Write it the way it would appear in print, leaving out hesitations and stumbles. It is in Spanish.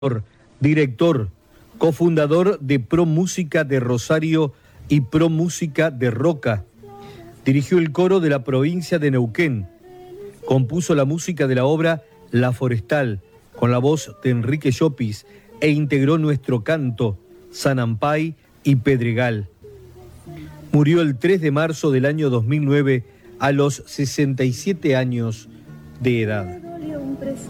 director, cofundador de Pro Música de Rosario y Pro Música de Roca. Dirigió el coro de la provincia de Neuquén. Compuso la música de la obra La Forestal, con la voz de Enrique Llopis, e integró Nuestro Canto, San Ampay y Pedregal. Murió el 3 de marzo del año 2009 a los 67 años de edad.